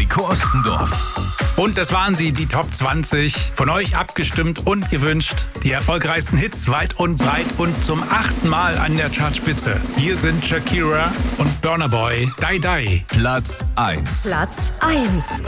Rico Ostendorf. Und das waren sie, die Top 20. Von euch abgestimmt und gewünscht. Die erfolgreichsten Hits weit und breit und zum 8. Mal an der Chartspitze. Hier sind Shakira und Burna Boy, Die Die. Platz 1. Platz 1.